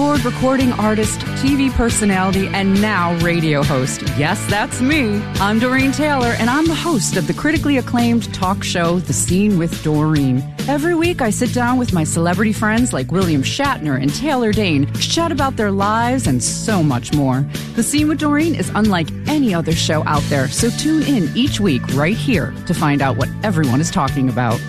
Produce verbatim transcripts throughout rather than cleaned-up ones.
keyboard recording artist, T V personality, and now radio host. Yes, that's me. I'm Doreen Taylor, and I'm the host of the critically acclaimed talk show, The Scene with Doreen. Every week, I sit down with my celebrity friends like William Shatner and Taylor Dane to chat about their lives and so much more. The Scene with Doreen is unlike any other show out there, so tune in each week right here to find out what everyone is talking about.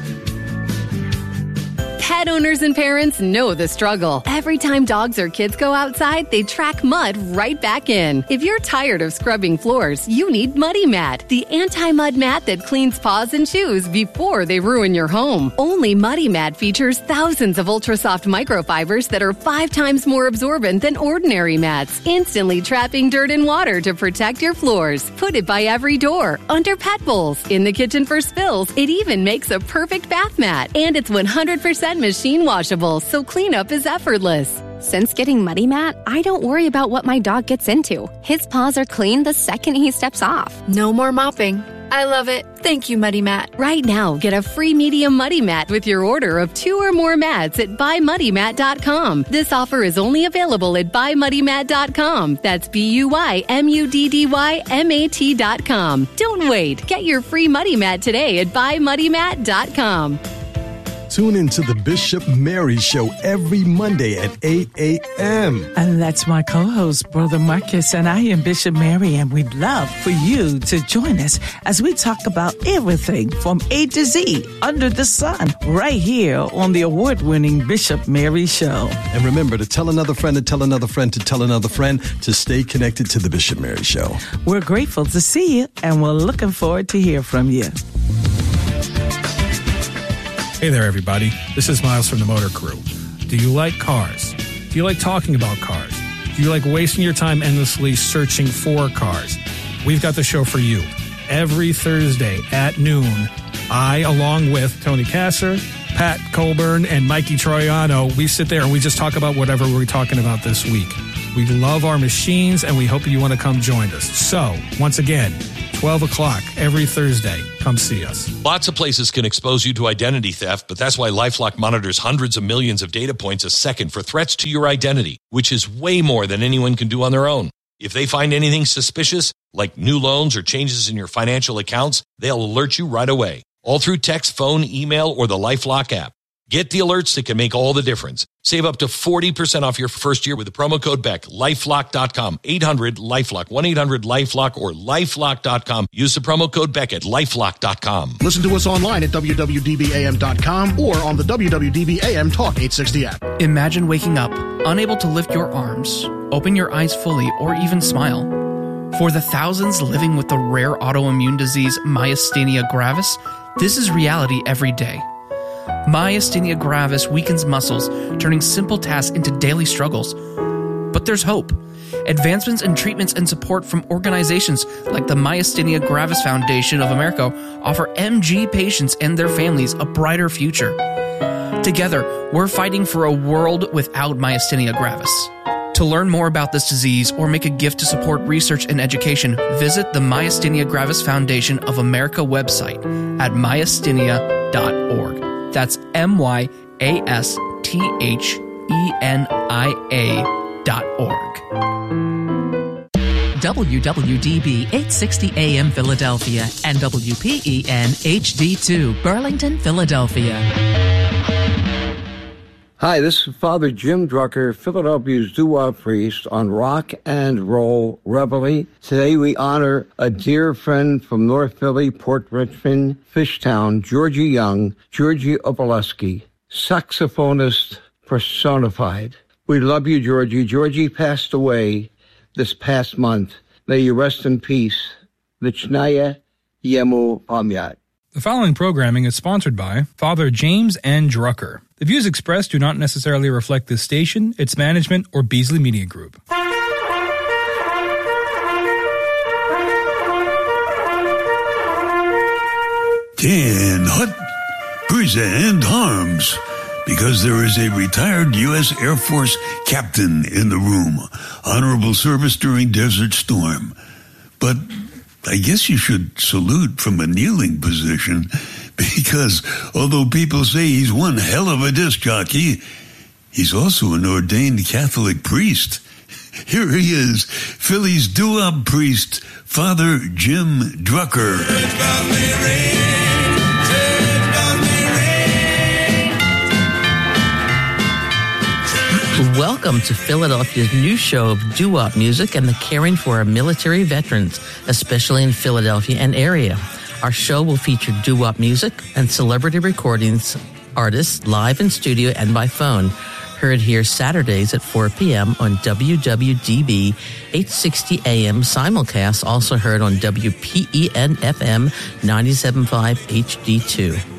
Pet owners and parents know the struggle. Every time dogs or kids go outside, they track mud right back in. If you're tired of scrubbing floors, you need Muddy Mat, the anti-mud mat that cleans paws and shoes before they ruin your home. Only Muddy Mat features thousands of ultra-soft microfibers that are five times more absorbent than ordinary mats, instantly trapping dirt and water to protect your floors. Put it by every door, under pet bowls, in the kitchen for spills. It even makes a perfect bath mat. And it's one hundred percent machine washable, so cleanup is effortless. Since getting Muddy Mat, I don't worry about what my dog gets into. His paws are clean the second he steps off. No more mopping. I love it. Thank you, Muddy Mat. Right now, get a free medium Muddy Mat with your order of two or more mats at buy muddy mat dot com. This offer is only available at buy muddy mat dot com. That's B U Y M U D D Y M A T dot com. Don't wait. Get your free Muddy Mat today at buy muddy mat dot com. Tune into the Bishop Mary Show every Monday at eight a.m. And that's my co-host, Brother Marcus, and I am Bishop Mary, and we'd love for you to join us as we talk about everything from A to Z under the sun right here on the award-winning Bishop Mary Show. And remember to tell another friend to tell another friend to tell another friend to stay connected to the Bishop Mary Show. We're grateful to see you, and we're looking forward to hear from you. Hey there, everybody. This is Miles from the Motor Crew. Do you like cars? Do you like talking about cars? Do you like wasting your time endlessly searching for cars? We've got the show for you. Every Thursday at noon, I, along with Tony Kasser, Pat Colburn, and Mikey Troiano, we sit there and we just talk about whatever we're talking about this week. We love our machines, and we hope you want to come join us. So, once again, twelve o'clock every Thursday. Come see us. Lots of places can expose you to identity theft, but that's why LifeLock monitors hundreds of millions of data points a second for threats to your identity, which is way more than anyone can do on their own. If they find anything suspicious, like new loans or changes in your financial accounts, they'll alert you right away, all through text, phone, email, or the LifeLock app. Get the alerts that can make all the difference. Save up to forty percent off your first year with the promo code Beck. lifelock dot com, eight hundred LifeLock, one eight hundred LifeLock, or lifelock dot com. Use the promo code Beck at lifelock dot com. Listen to us online at w w d b a m dot com or on the W W D B A M Talk eight sixty app. Imagine waking up, unable to lift your arms, open your eyes fully, or even smile. For the thousands living with the rare autoimmune disease myasthenia gravis, this is reality every day. Myasthenia gravis weakens muscles, turning simple tasks into daily struggles. But there's hope. Advancements in treatments and support from organizations like the Myasthenia Gravis Foundation of America offer M G patients and their families a brighter future. Together, we're fighting for a world without myasthenia gravis. To learn more about this disease or make a gift to support research and education, visit the Myasthenia Gravis Foundation of America website at myasthenia dot org. That's M Y A S T H E N I A dot org. W W D B eight sixty A M Philadelphia and W P E N H D two Burlington, Philadelphia. Hi, this is Father Jim Drucker, Philadelphia's doo-wop priest on Rock and Roll Reveille. Today we honor a dear friend from North Philly, Port Richmond, Fishtown, Georgie Young, Georgie Obolewski, saxophonist personified. We love you, Georgie. Georgie passed away this past month. May you rest in peace. Lichnaya Yemu Pamyat. The following programming is sponsored by Father James N. Drucker. The views expressed do not necessarily reflect this station, its management, or Beasley Media Group. Can Hut present arms? Because there is a retired U S Air Force captain in the room. Honorable service during Desert Storm. But I guess you should salute from a kneeling position, because although people say he's one hell of a disc jockey, He's also an ordained Catholic priest. Here he is, Philly's doo-wop priest, Father Jim Drucker. Welcome to Philadelphia's new show of doo-wop music and the caring for our military veterans, especially in Philadelphia and area. Our show will feature doo-wop music and celebrity recordings, artists live in studio and by phone. Heard here Saturdays at four p.m. on W W D B eight sixty A M simulcast, also heard on W P E N F M ninety-seven point five H D two.